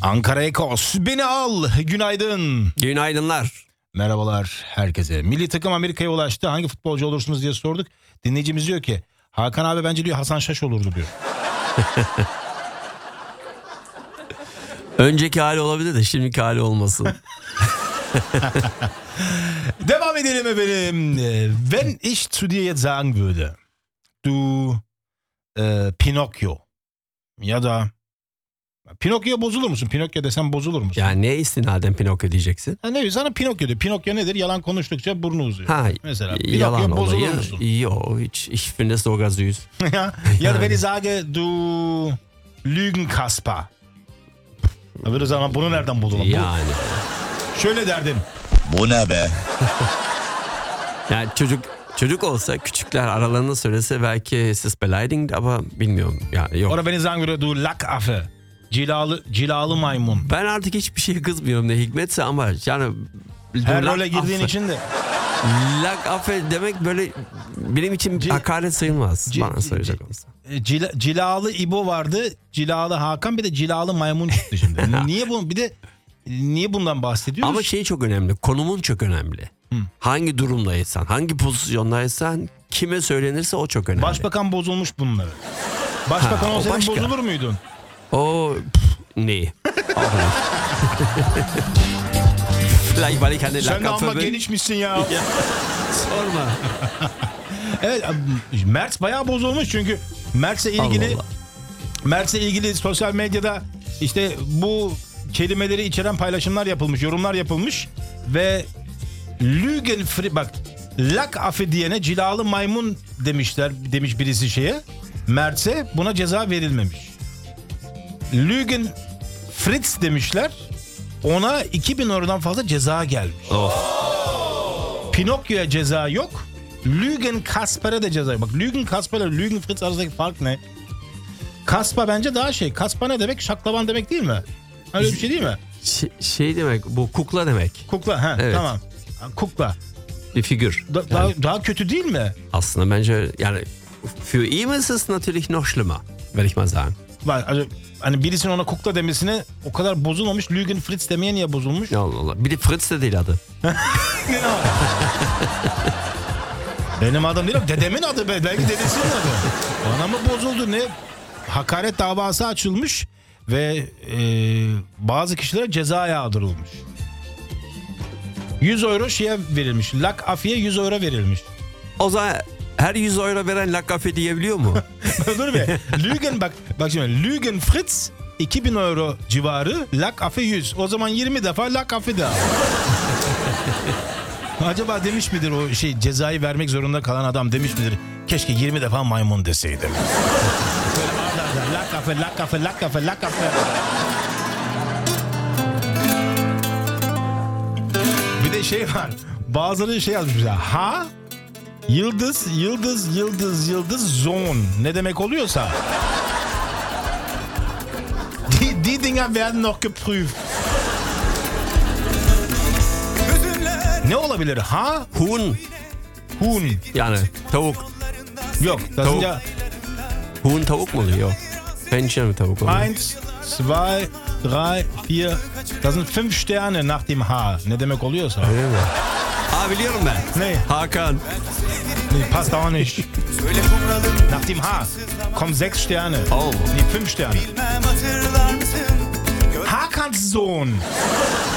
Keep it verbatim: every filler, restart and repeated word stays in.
Ankara Ekos, beni al. Günaydın. Günaydınlar. Merhabalar herkese. Milli takım Amerika'ya ulaştı. Hangi futbolcu olursunuz diye sorduk. Dinleyicimiz diyor ki Hakan abi bence diyor Hasan Şaş olurdu diyor. Önceki hali olabilir de şimdiki hali olmasın. Devam edelim efendim. Wenn ich zu dir jetzt sagen würde, du e, Pinokyo ya da Pinokyo'ya bozulur musun? Pinokyo desem bozulur musun? Yani neye istinaden Pinokyo diyeceksin? Ha, ne sana Pinokyo diyor. Pinokyo nedir? Yalan konuştukça burnu uzuyor. Ha, mesela Pinokyo yalan bozulur olayı. musun? Yo, hiç, ich finde es sogar süß. ya ya da wenn ich sage, du Lügenkasper. Böyle zaman bunu nereden buldun? Yani. Bu, şöyle derdim. Bu ne be? Yani çocuk çocuk olsa küçükler aralarında söylese belki siz beleidigend ama bilmiyorum. Yani yok. Oder wenn ich sagen würde, du Lackaffe. Cilalı, cilalı maymun. Ben artık hiçbir şeye kızmıyorum ne hikmetse ama yani her role girdiğin için de lak affe demek böyle benim için C- hakaret sayılmaz. C- bana söyleyecek olursa. Cila, cilalı İbo vardı, cilalı Hakan, bir de cilalı maymun çıktı şimdi. Niye bu? Bir de niye bundan bahsediyoruz? Ama şey çok önemli. Konumun çok önemli. Hı. Hangi durumdaysan, hangi pozisyondaysan, kime söylenirse o çok önemli. Başbakan bozulmuş bunları. Başbakan olsaydın bozulur muydun? O pff, ne? Vielleicht weil ich keine Sen de Lackaffe amma bin. genişmişsin ya. Ya, sorma. Evet, Mertz bayağı bozulmuş çünkü Mertz'le ilgili Allah Allah. Mertz'le ilgili sosyal medyada işte bu kelimeleri içeren paylaşımlar yapılmış, yorumlar yapılmış ve Lügenfri bak Lackaffe diyene cilalı maymun demişler, demiş birisi şeye. Mertz'e, buna ceza verilmemiş. Lügen Fritz demişler. Ona iki bin eurodan fazla ceza gelmiş. Oh. Pinokyo'ya ceza yok. Lügen Kasper'e de ceza yok. Bak Lügen Kasper ile Lügen Fritz arasındaki fark ne? Kasper bence daha şey. Kasper ne demek? Şaklaban demek değil mi? Öyle bir şey değil mi? Şey, şey demek, bu kukla demek. Kukla, ha Evet. tamam. Kukla. Bir figür. Da, Yani daha, daha kötü değil mi? aslında bence yani für ihn ist es natürlich noch schlimmer, will ich mal sagen. Bak hani birisinin ona kukla demesine o kadar bozulmamış. Lügen Fritz demeye niye bozulmuş? Allah Allah. Bir de Fritz de değil adı. Benim adım değil, dedemin adı be. Belki dedesinin adı. Bana mı bozuldu ne? Hakaret davası açılmış ve e, bazı kişilere ceza yağdırılmış. yüz euro şeye verilmiş. Lackaffi'ye yüz euro verilmiş. O zaman her yüz euro veren Lackaffe diyebiliyor mu? Dur be. Lügen bak. Bak şimdi Lügen Fritz iki bin euro civarı, Lackaffe yüz. O zaman yirmi defa Lackaffe de al. Acaba demiş midir o şey, cezayı vermek zorunda kalan adam demiş midir? Keşke yirmi defa maymun deseydim. Lackaffe, Lackaffe, Lackaffe, Lackaffe. Bir de şey var. Bazıları şey yazmışlar. Ha? Yıldız, yıldız, yıldız, yıldız, zon. Ne demek oluyorsa. Die, die Dinger werden noch geprüft. Ne olabilir? Ha? Huhn. Huhn. Yani tavuk. Yok. Das Tavuk. sind ja Huhn tavuk mu oluyor? Yok. Hähnchen mi tavuk oluyor? eins, zwei, drei, vier. Das sind fünf Sterne nach dem H. Ne demek oluyorsa. Öyle mi? Aa biliyorum ben. Ne? Hakan. Nee, passt auch nicht. Nach dem H kommen sechs Sterne. Oh. Nee, fünf Sterne. Hakans Sohn.